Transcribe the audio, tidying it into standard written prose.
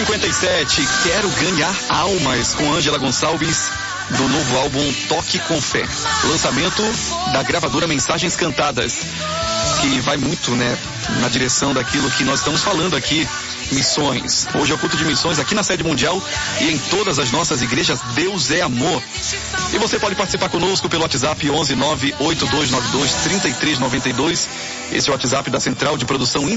11:57, quero ganhar almas com Ângela Gonçalves, do novo álbum Toque com Fé. Lançamento da gravadora Mensagens Cantadas, que vai muito, na direção daquilo que nós estamos falando aqui, missões. Hoje é o culto de missões aqui na sede mundial e em todas as nossas igrejas. Deus é amor. E você pode participar conosco pelo WhatsApp 11 98292 3392. Esse é o WhatsApp da Central de Produção